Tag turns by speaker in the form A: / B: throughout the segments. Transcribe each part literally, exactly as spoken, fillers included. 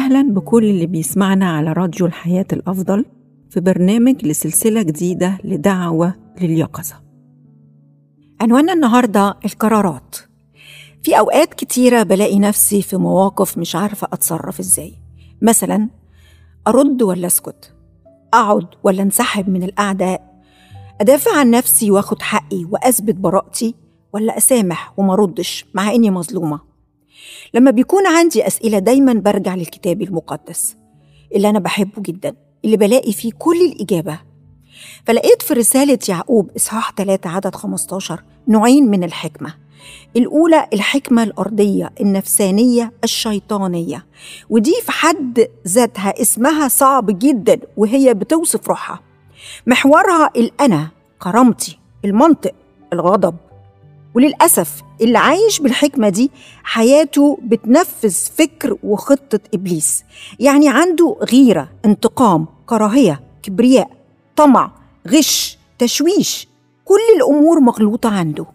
A: أهلاً بكل اللي بيسمعنا على راديو الحياة الأفضل في برنامج لسلسلة جديدة لدعوة لليقظة. عنواننا النهاردة القرارات. في أوقات كتيرة بلاقي نفسي في مواقف مش عارفة أتصرف إزاي. مثلاً أرد ولا أسكت، أقعد ولا انسحب من الأعداء، أدافع عن نفسي وأخد حقي وأثبت براءتي، ولا أسامح وما ردش مع إني مظلومة. لما بيكون عندي أسئلة دايماً برجع للكتاب المقدس اللي أنا بحبه جداً، اللي بلاقي فيه كل الإجابة. فلقيت في رسالة يعقوب إصحاح ثلاثة عدد خمستاشر نوعين من الحكمة. الأولى الحكمة الأرضية النفسانية الشيطانية، ودي في حد ذاتها اسمها صعب جداً، وهي بتوصف روحها. محورها الأنا، كرامتي، المنطق، الغضب. وللأسف اللي عايش بالحكمة دي حياته بتنفذ فكر وخطة إبليس، يعني عنده غيرة، انتقام، كراهية، كبرياء، طمع، غش، تشويش، كل الأمور مغلوطة عنده.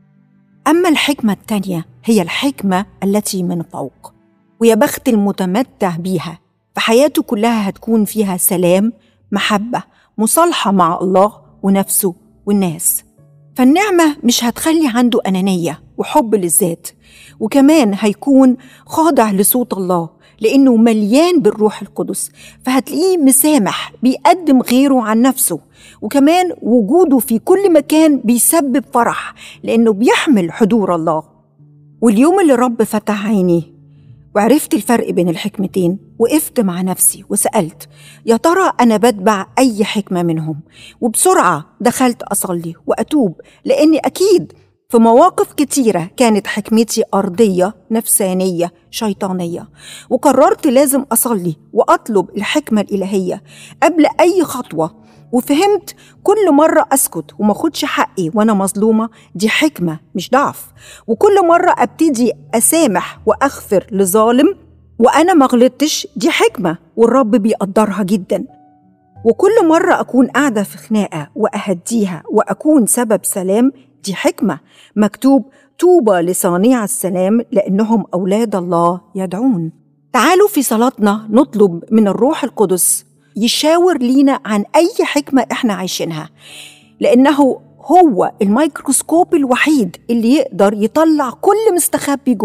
A: أما الحكمة التانية هي الحكمة التي من فوق، ويا بخت المتمتع بيها، فحياته كلها هتكون فيها سلام، محبة، مصالحة مع الله ونفسه والناس. فالنعمة مش هتخلي عنده أنانية وحب للذات، وكمان هيكون خاضع لصوت الله لأنه مليان بالروح القدس، فهتلاقيه مسامح، بيقدم غيره عن نفسه، وكمان وجوده في كل مكان بيسبب فرح لأنه بيحمل حضور الله. واليوم اللي رب فتح عيني وعرفت الفرق بين الحكمتين، وقفت مع نفسي وسألت يا ترى أنا بتبع أي حكمة منهم؟ وبسرعة دخلت أصلي وأتوب، لأني أكيد في مواقف كتيرة كانت حكمتي أرضية نفسانية شيطانية، وقررت لازم أصلي وأطلب الحكمة الإلهية قبل أي خطوة. وفهمت كل مرة أسكت وما خدش حقي وأنا مظلومة دي حكمة مش ضعف، وكل مرة أبتدي أسامح وأغفر لظالم وأنا ما غلطتش دي حكمة والرب بيقدرها جدا. وكل مرة أكون قاعدة في خناقة وأهديها وأكون سبب سلام دي حكمة. مكتوب طوبى لصانع السلام لأنهم أولاد الله يدعون. تعالوا في صلاتنا نطلب من الروح القدس يشاور لينا عن أي حكمة إحنا عايشينها، لأنه هو الميكروسكوب الوحيد اللي يقدر يطلع كل مستخبي جوه.